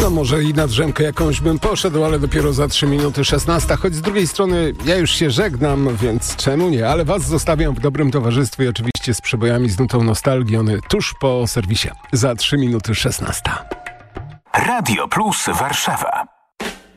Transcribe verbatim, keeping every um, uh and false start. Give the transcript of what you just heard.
No może i na drzemkę jakąś bym poszedł, ale dopiero za trzy minuty szesnasta. Choć z drugiej strony ja już się żegnam, więc czemu nie? Ale was zostawiam w dobrym towarzystwie, oczywiście z przebojami, z nutą nostalgii. One tuż po serwisie. Za trzy minuty szesnasta. Radio Plus Warszawa.